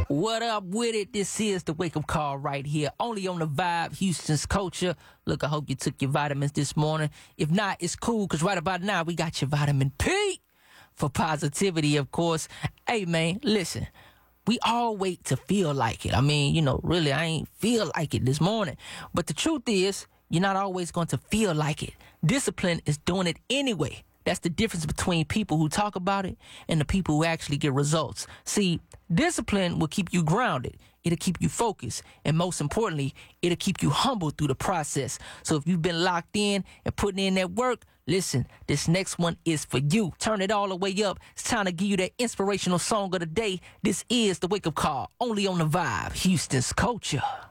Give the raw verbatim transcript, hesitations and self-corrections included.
What up with it? This is the Wake Up Call right here, only on the Vibe, Houston's Culture. Look, I hope you took your vitamins this morning. If not, it's cool, because right about now, we got your vitamin P for positivity, of course. Hey, man, listen. We all wait to feel like it. I mean, you know, really, I ain't feel like it this morning. But the truth is, you're not always going to feel like it. Discipline is doing it anyway. That's the difference between people who talk about it and the people who actually get results. See, discipline will keep you grounded. It'll keep you focused. And most importantly, it'll keep you humble through the process. So if you've been locked in and putting in that work, listen, this next one is for you. Turn it all the way up. It's time to give you that inspirational song of the day. This is the Wake Up Call, only on the Vibe, Houston's Culture.